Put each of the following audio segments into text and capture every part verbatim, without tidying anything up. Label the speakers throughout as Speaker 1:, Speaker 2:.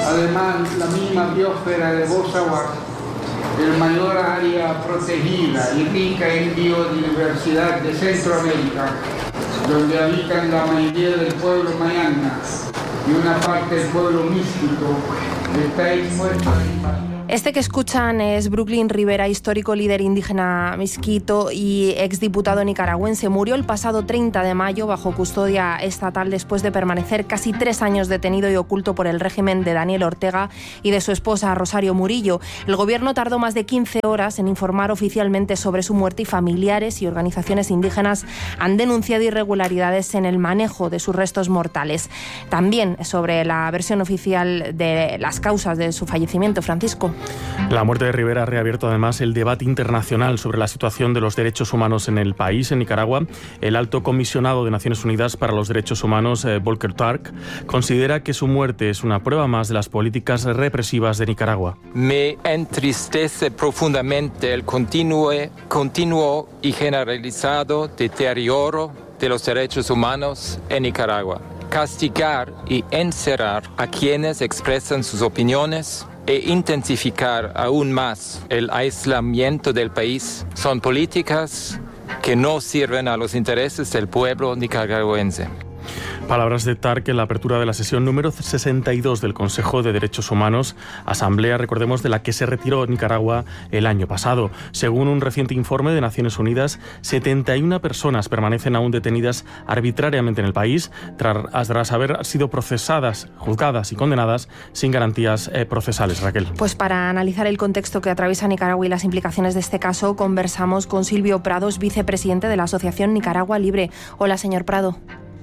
Speaker 1: Además, la misma biosfera de Bosawak, el mayor área protegida y rica en biodiversidad de Centroamérica, donde habitan la mayoría del pueblo mayana y una parte del pueblo místico, está expuesta a invasión.
Speaker 2: Este que escuchan es Brooklyn Rivera, histórico líder indígena misquito y exdiputado nicaragüense. Murió el pasado treinta de mayo bajo custodia estatal después de permanecer casi tres años detenido y oculto por el régimen de Daniel Ortega y de su esposa Rosario Murillo. El gobierno tardó más de quince horas en informar oficialmente sobre su muerte y familiares y organizaciones indígenas han denunciado irregularidades en el manejo de sus restos mortales. También sobre la versión oficial de las causas de su fallecimiento. Francisco.
Speaker 3: La muerte de Rivera ha reabierto además el debate internacional sobre la situación de los derechos humanos en el país, en Nicaragua. El alto comisionado de Naciones Unidas para los Derechos Humanos, eh, Volker Turk, considera que su muerte es una prueba más de las políticas represivas de Nicaragua.
Speaker 4: Me entristece profundamente el continuo, continuo y generalizado deterioro de los derechos humanos en Nicaragua. Castigar y encerrar a quienes expresan sus opiniones e intensificar aún más el aislamiento del país son políticas que no sirven a los intereses del pueblo nicaragüense.
Speaker 3: Palabras de Turk en la apertura de la sesión número sesenta y dos del Consejo de Derechos Humanos, asamblea, recordemos, de la que se retiró Nicaragua el año pasado. Según un reciente informe de Naciones Unidas, setenta y una personas permanecen aún detenidas arbitrariamente en el país tras haber sido procesadas, juzgadas y condenadas sin garantías eh, procesales. Raquel.
Speaker 2: Pues para analizar el contexto que atraviesa Nicaragua y las implicaciones de este caso, conversamos con Silvio Prados, vicepresidente de la Asociación Nicaragua Libre. Hola, señor Prado.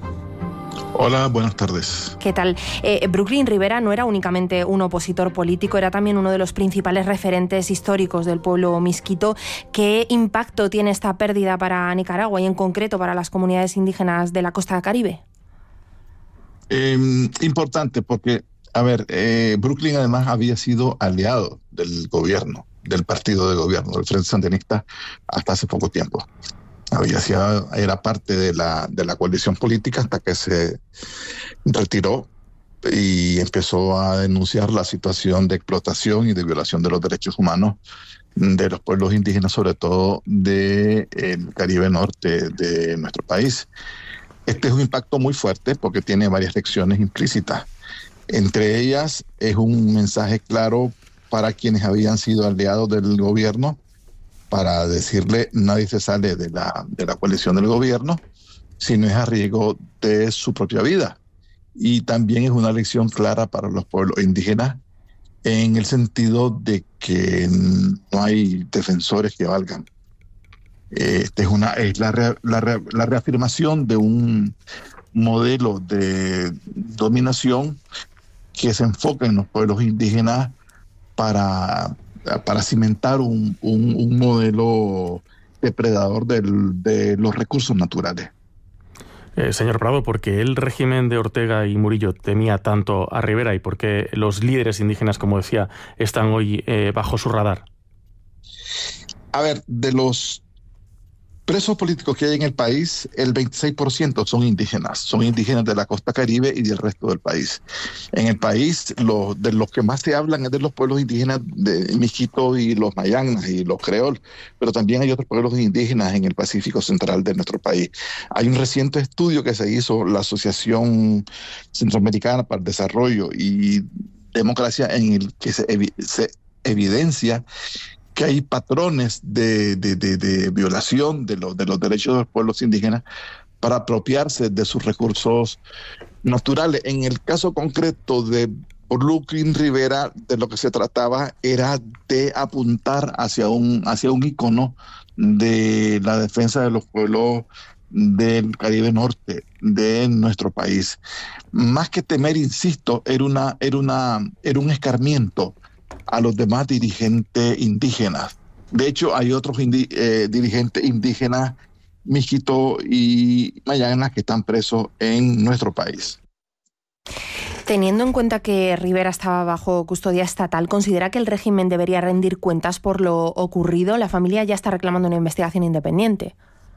Speaker 5: Hola, buenas tardes.
Speaker 2: ¿Qué tal? Eh, Brooklyn Rivera no era únicamente un opositor político, era también uno de los principales referentes históricos del pueblo misquito. ¿Qué impacto tiene esta pérdida para Nicaragua y en concreto para las comunidades indígenas de la costa caribe?
Speaker 5: Eh, importante porque, a ver, eh, Brooklyn además había sido aliado del gobierno, del partido de gobierno, del Frente Sandinista, hasta hace poco tiempo. Había sido, era parte de la, de la coalición política hasta que se retiró y empezó a denunciar la situación de explotación y de violación de los derechos humanos de los pueblos indígenas, sobre todo del Caribe Norte de nuestro país. Este es un impacto muy fuerte porque tiene varias lecciones implícitas. Entre ellas es un mensaje claro para quienes habían sido aliados del gobierno, para decirle nadie se sale de la, de la coalición del gobierno si no es a riesgo de su propia vida. Y también es una lección clara para los pueblos indígenas en el sentido de que no hay defensores que valgan. Esta es, una, es la, re, la, re, la reafirmación de un modelo de dominación que se enfoca en los pueblos indígenas para... para cimentar un, un, un modelo depredador del, de los recursos naturales.
Speaker 3: Eh, señor Prado, ¿por qué el régimen de Ortega y Murillo temía tanto a Rivera y por qué los líderes indígenas, como decía, están hoy eh, bajo su radar?
Speaker 5: A ver, de los presos políticos que hay en el país, el veintiséis por ciento son indígenas, son indígenas de la costa caribe y del resto del país. En el país, lo, de los que más se hablan es de los pueblos indígenas de Misquito y los Mayanas y los Creol, pero también hay otros pueblos indígenas en el Pacífico Central de nuestro país. Hay un reciente estudio que se hizo, la Asociación Centroamericana para el Desarrollo y Democracia, en el que se, evi- se evidencia que hay patrones de, de, de, de violación de, lo, de los derechos de los pueblos indígenas para apropiarse de sus recursos naturales. En el caso concreto de Brooklyn Rivera, de lo que se trataba era de apuntar hacia un, hacia un ícono de la defensa de los pueblos del Caribe Norte de nuestro país. Más que temer, insisto, era, una, era, una, era un escarmiento a los demás dirigentes indígenas. De hecho, hay otros indi- eh, dirigentes indígenas, Misquito y Mayana, que están presos en nuestro país.
Speaker 2: Teniendo en cuenta que Rivera estaba bajo custodia estatal, ¿considera que el régimen debería rendir cuentas por lo ocurrido? La familia ya está reclamando una investigación independiente.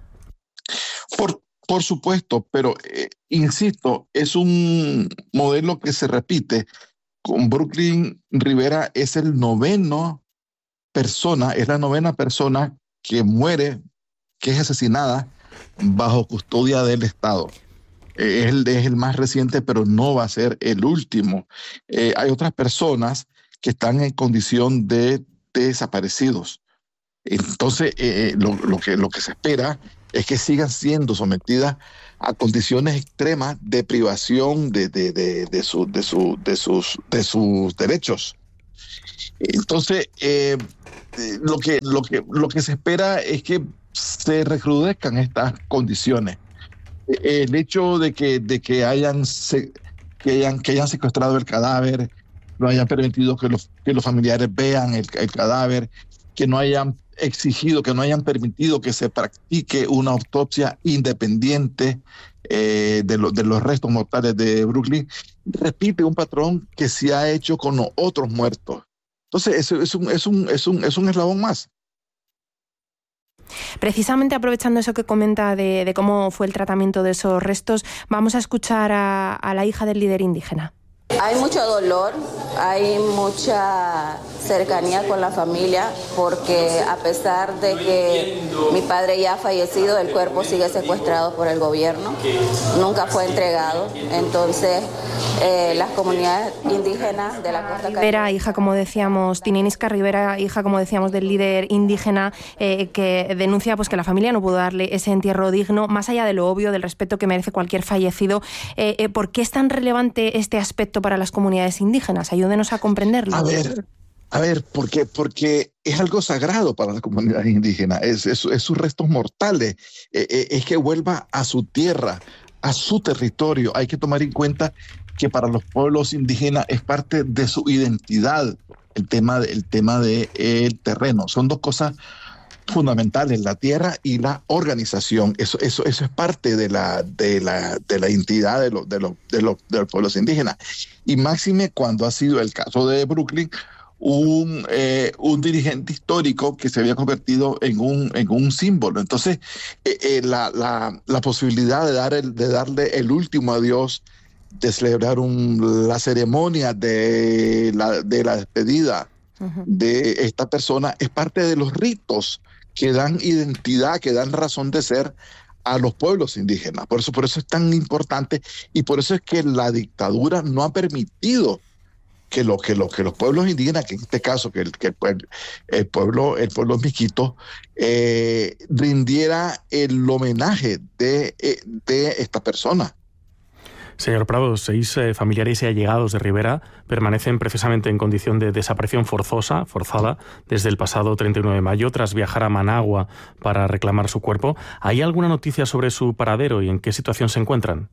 Speaker 5: Por, por supuesto, pero eh, insisto, es un modelo que se repite con Brooklyn Rivera es el noveno persona, es la novena persona que muere, que es asesinada bajo custodia del Estado. Eh, es, el, es el más reciente, pero no va a ser el último. Eh, hay otras personas que están en condición de desaparecidos. Entonces, eh, lo, lo, que, lo que se espera es que sigan siendo sometidas a condiciones extremas de privación de, de, de, de, su, de, su, de, sus, de sus derechos. Entonces, eh, lo, que, lo, que, lo que se espera es que se recrudezcan estas condiciones. El hecho de que, de que, hayan, se, que, hayan, que hayan secuestrado el cadáver, no hayan permitido que los, que los familiares vean el, el cadáver, que no hayan exigido, que no hayan permitido que se practique una autopsia independiente eh, de, lo, de los restos mortales de Brooklyn, repite un patrón que se ha hecho con los otros muertos. Entonces, eso es un, es un, es un, es un eslabón más.
Speaker 2: Precisamente aprovechando eso que comenta de, de cómo fue el tratamiento de esos restos, vamos a escuchar a, a la hija del líder indígena.
Speaker 6: Hay mucho dolor, hay mucha cercanía con la familia, porque a pesar de que mi padre ya ha fallecido, el cuerpo sigue secuestrado por el gobierno, nunca fue entregado. Entonces, eh, las comunidades indígenas de la costa caribe...
Speaker 2: Rivera, hija, como decíamos, Tininisca Rivera, hija, como decíamos, del líder indígena, eh, que denuncia pues que la familia no pudo darle ese entierro digno, más allá de lo obvio, del respeto que merece cualquier fallecido. Eh, eh, ¿Por qué es tan relevante este aspecto para las comunidades indígenas? Ayúdenos a comprenderlo.
Speaker 5: A ver, a ver, ¿por qué? Porque es algo sagrado para las comunidades indígenas, es, es, es sus restos mortales, eh, eh, es que vuelva a su tierra, a su territorio. Hay que tomar en cuenta que para los pueblos indígenas es parte de su identidad el tema, el tema del de, terreno. Son dos cosas fundamentales, la tierra y la organización. Eso, eso, eso es parte de la, de la, de la identidad de, lo, de, lo, de, lo, de los pueblos indígenas. Y máxime cuando ha sido el caso de Brooklyn, un, eh, un dirigente histórico que se había convertido en un, en un símbolo. Entonces, eh, eh, la, la, la posibilidad de, dar el, de darle el último adiós, de celebrar un, la ceremonia de la, de la despedida uh-huh. de esta persona, es parte de los ritos que dan identidad, que dan razón de ser a los pueblos indígenas. Por eso, por eso es tan importante, y por eso es que la dictadura no ha permitido que, lo, que, lo, que los pueblos indígenas, que en este caso que el, que el, pueblo, el pueblo el pueblo miskito, eh, rindiera el homenaje de, de esta persona.
Speaker 3: Señor Prado, seis eh, familiares y allegados de Rivera permanecen precisamente en condición de desaparición forzosa, forzada, desde el pasado treinta y nueve de mayo, tras viajar a Managua para reclamar su cuerpo. ¿Hay alguna noticia sobre su paradero y en qué situación se encuentran?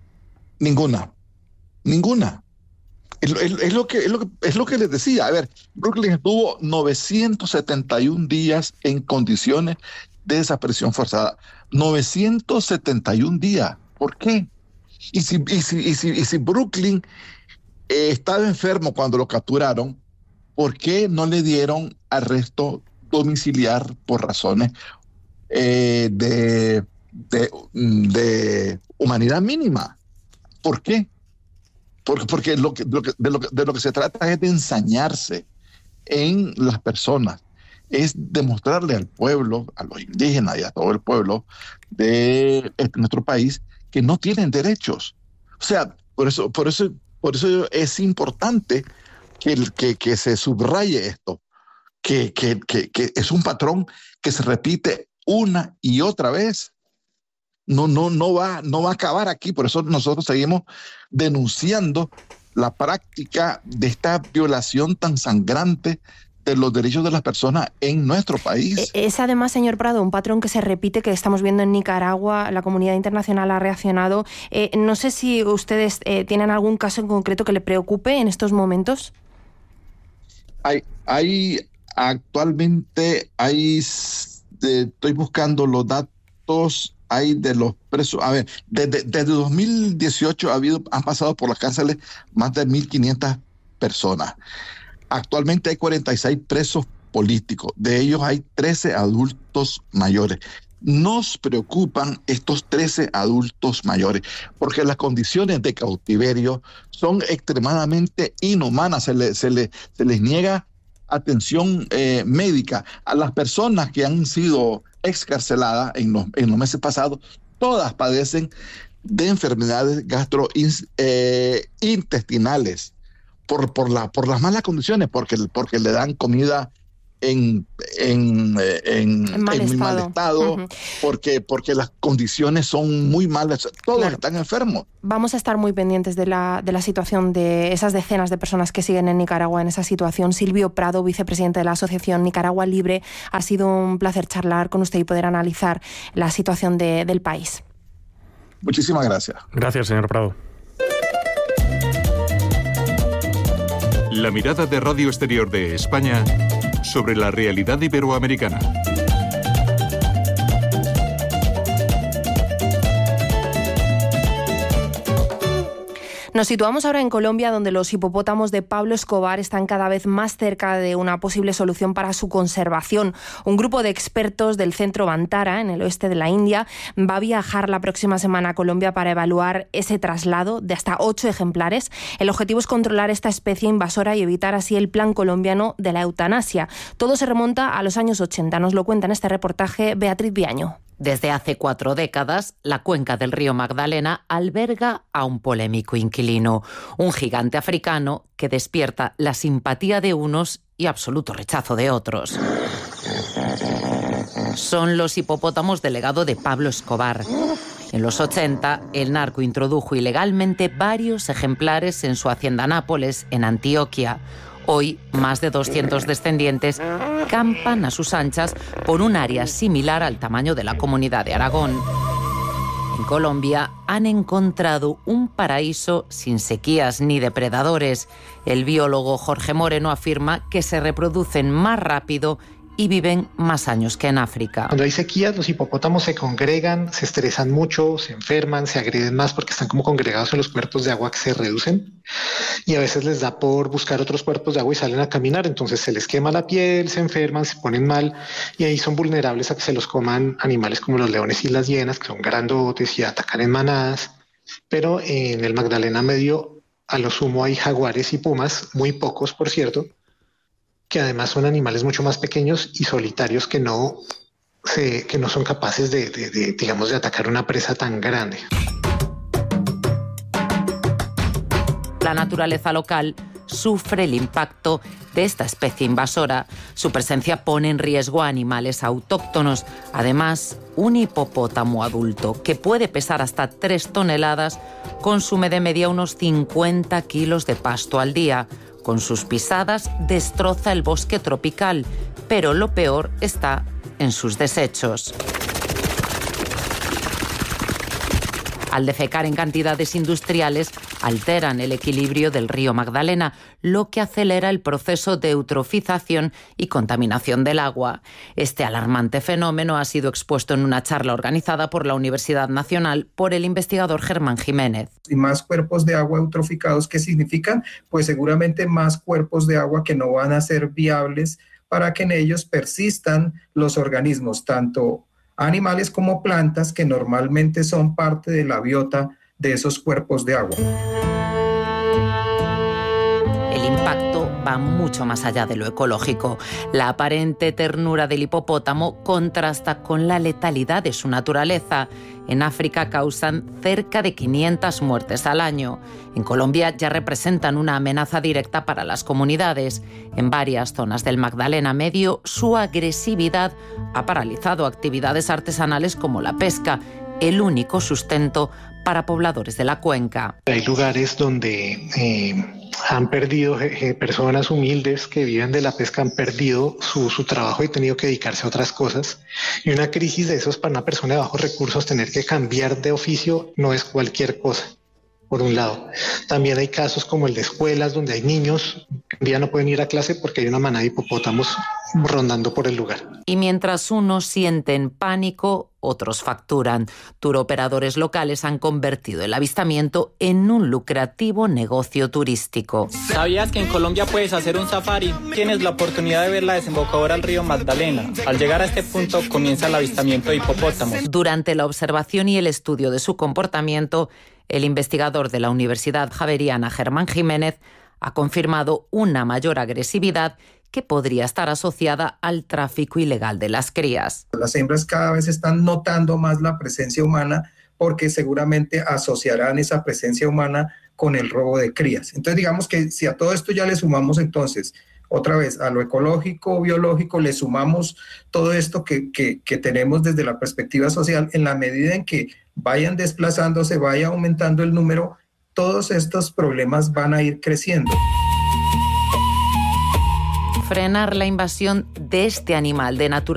Speaker 5: Ninguna. Ninguna. Es, es, es, lo, que, es, lo, que, es lo que les decía. A ver, Brooklyn estuvo novecientos setenta y un días en condiciones de desaparición forzada. novecientos setenta y un días. ¿Por qué? Y si, y si, y si, y si Brooklyn eh, estaba enfermo cuando lo capturaron, ¿por qué no le dieron arresto domiciliar por razones eh, de, de, de humanidad mínima? ¿Por qué? Porque, porque lo que, lo que, de, lo que, de lo que se trata es de ensañarse en las personas, es demostrarle al pueblo, a los indígenas y a todo el pueblo de nuestro país, que no tienen derechos. O sea, por eso, por eso, por eso es importante que, que, que se subraye esto, que, que, que, que es un patrón que se repite una y otra vez. No, no, no va, no va a acabar aquí. Por eso nosotros seguimos denunciando la práctica de esta violación tan sangrante de los derechos de las personas en nuestro país.
Speaker 2: Es además, señor Prado, un patrón que se repite, que estamos viendo en Nicaragua. La comunidad internacional ha reaccionado. Eh, no sé si ustedes eh, tienen algún caso en concreto que le preocupe en estos momentos.
Speaker 5: Hay, hay actualmente, hay, eh, estoy buscando los datos, hay de los presos. A ver, desde, desde dos mil dieciocho ha habido, han pasado por las cárceles más de mil quinientas personas. Actualmente hay cuarenta y seis presos políticos, de ellos hay trece adultos mayores. nos preocupan estos trece adultos mayores, porque las condiciones de cautiverio son extremadamente inhumanas, se, le, se, le, se les niega atención eh, médica a las personas que han sido excarceladas en los, en los meses pasados. Todas padecen de enfermedades gastrointestinales eh, por, por, la, por las malas condiciones, porque, porque le dan comida en, en, en, en, mal, en muy estado. mal estado, uh-huh. porque, porque las condiciones son muy malas, todos claro. están enfermos.
Speaker 2: Vamos a estar muy pendientes de la, de la situación de esas decenas de personas que siguen en Nicaragua en esa situación. Silvio Prado, vicepresidente de la Asociación Nicaragua Libre, ha sido un placer charlar con usted y poder analizar la situación de, del país.
Speaker 5: Muchísimas gracias.
Speaker 3: Gracias, señor Prado.
Speaker 7: La mirada de Radio Exterior de España sobre la realidad iberoamericana.
Speaker 2: Nos situamos ahora en Colombia, donde los hipopótamos de Pablo Escobar están cada vez más cerca de una posible solución para su conservación. Un grupo de expertos del centro Bantara, en el oeste de la India, va a viajar la próxima semana a Colombia para evaluar ese traslado de hasta ocho ejemplares. El objetivo es controlar esta especie invasora y evitar así el plan colombiano de la eutanasia. Todo se remonta a los años ochenta. Nos lo cuenta en este reportaje Beatriz Viaño.
Speaker 8: Desde hace cuatro décadas, la cuenca del río Magdalena alberga a un polémico inquilino, un gigante africano que despierta la simpatía de unos y absoluto rechazo de otros. Son los hipopótamos del legado de Pablo Escobar. En los ochenta, el narco introdujo ilegalmente varios ejemplares en su hacienda Nápoles, en Antioquia. Hoy, más de doscientos descendientes campan a sus anchas por un área similar al tamaño de la Comunidad de Aragón. En Colombia han encontrado un paraíso sin sequías ni depredadores. El biólogo Jorge Moreno afirma que se reproducen más rápido y viven más años que en África.
Speaker 9: Cuando hay sequías, los hipopótamos se congregan, se estresan mucho, se enferman, se agreden más porque están como congregados en los cuerpos de agua que se reducen, y a veces les da por buscar otros cuerpos de agua y salen a caminar, entonces se les quema la piel, se enferman, se ponen mal, y ahí son vulnerables a que se los coman animales como los leones y las hienas, que son grandotes y atacan en manadas. Pero en el Magdalena Medio, a lo sumo hay jaguares y pumas, muy pocos por cierto, que además son animales mucho más pequeños y solitarios que no, se, que no son capaces de, de, de, digamos, de atacar una presa tan grande.
Speaker 8: La naturaleza local sufre el impacto de esta especie invasora. Su presencia pone en riesgo a animales autóctonos. Además, un hipopótamo adulto, que puede pesar hasta tres toneladas, consume de media unos cincuenta kilos de pasto al día. Con sus pisadas destroza el bosque tropical, pero lo peor está en sus desechos. Al defecar en cantidades industriales, alteran el equilibrio del río Magdalena, lo que acelera el proceso de eutrofización y contaminación del agua. Este alarmante fenómeno ha sido expuesto en una charla organizada por la Universidad Nacional por el investigador Germán Jiménez.
Speaker 10: Y más cuerpos de agua eutroficados, ¿qué significan? Pues seguramente más cuerpos de agua que no van a ser viables para que en ellos persistan los organismos, tanto animales como plantas, que normalmente son parte de la biota de esos cuerpos de agua.
Speaker 8: El impacto va mucho más allá de lo ecológico. La aparente ternura del hipopótamo contrasta con la letalidad de su naturaleza. En África causan cerca de quinientas muertes al año. En Colombia ya representan una amenaza directa para las comunidades. En varias zonas del Magdalena Medio, su agresividad ha paralizado actividades artesanales como la pesca, el único sustento para pobladores de la cuenca.
Speaker 9: Hay lugares donde eh, han perdido eh, personas humildes que viven de la pesca, han perdido su, su trabajo y han tenido que dedicarse a otras cosas. Y una crisis de esos para una persona de bajos recursos, tener que cambiar de oficio no es cualquier cosa. por un lado. También hay casos como el de escuelas donde hay niños que un día no pueden ir a clase porque hay una manada de hipopótamos rondando por el lugar.
Speaker 8: Y mientras unos sienten pánico, otros facturan. Turoperadores locales han convertido el avistamiento en un lucrativo negocio turístico.
Speaker 11: ¿Sabías que en Colombia puedes hacer un safari? Tienes la oportunidad de ver la desembocadura al río Magdalena. Al llegar a este punto comienza el avistamiento de hipopótamos.
Speaker 8: Durante la observación y el estudio de su comportamiento, el investigador de la Universidad Javeriana, Germán Jiménez, ha confirmado una mayor agresividad que podría estar asociada al tráfico ilegal de las crías.
Speaker 10: Las hembras cada vez están notando más la presencia humana porque seguramente asociarán esa presencia humana con el robo de crías. Entonces digamos que si a todo esto ya le sumamos entonces, otra vez, a lo ecológico, biológico, le sumamos todo esto que, que, que tenemos desde la perspectiva social, en la medida en que vayan desplazándose, vaya aumentando el número, todos estos problemas van a ir creciendo.
Speaker 8: Frenar la invasión de este animal de naturaleza